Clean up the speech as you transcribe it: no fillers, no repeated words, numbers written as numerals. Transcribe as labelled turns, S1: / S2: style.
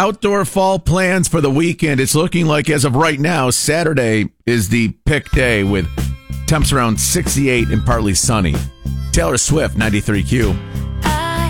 S1: outdoor fall plans for the weekend. It's looking like, as of right now, Saturday is the pick day with temps around 68 and partly sunny. Taylor Swift, 93Q.